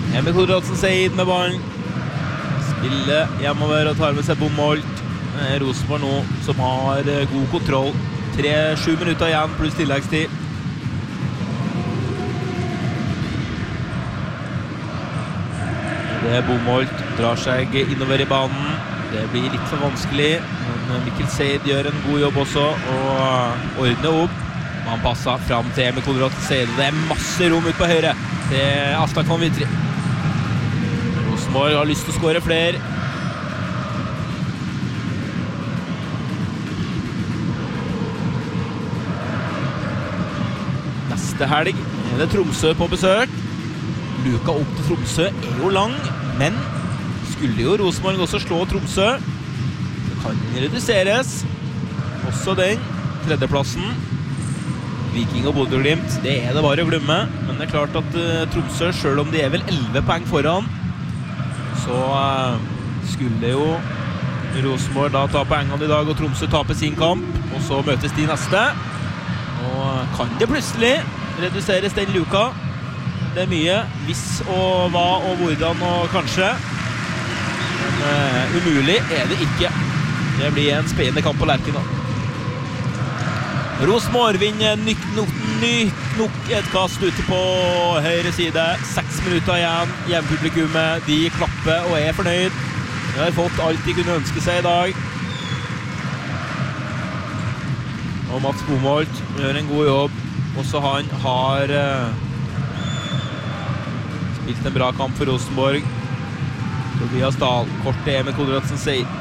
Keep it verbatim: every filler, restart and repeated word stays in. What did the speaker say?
Emil Konradsen Seid med ballen. Spiller hjemover og tar med seg Bomholt. Rosenborg nå som har god kontroll. tre sju minutter igjen pluss tilleggstid. Det er Bomholt, drar seg innover i banen. Det blir litt for vanskelig, men Mikkel Seid gjør en god jobb også og ordner opp. Han passer fram til Emil Konradsen Seid. Det er masse rom ut på høyre til Asta Kvanvitri. Rosenborg har lyst til å skåre flere. Neste helg er det Tromsø på besøk. Luka opp til Tromsø er jo lang, men skulle jo Rosenborg også slå Tromsø. Det kan reduseres. Også den tredjeplassen. Viking og Bodø/Glimt, det er det bare å glemme. Men det er klart at uh, Tromsø, selv om de er vel elleve poeng foran, så uh, skulle jo Rosenborg da ta poengene i dag, og Tromsø taper sin kamp, og så møtes de neste. Og uh, kan det plutselig reduseres den luka? Det er mye hvis og hva og hvordan og kanskje. Men uh, umulig er det ikke. Det blir en spennende kamp på Lerkendal. Rosenborg vinner nytt nok, nytt nok et kast ute på høyre side. Seks minutter igjen. Hjempublikummet, de klapper og er fornøyd. De har fått alt de kunne ønske seg i dag. Og Mats Bomholt gjør en god jobb. Også han har uh, spilt en bra kamp for Rosenborg. Tobias Dahl, kort til Emil Konradsen Seid.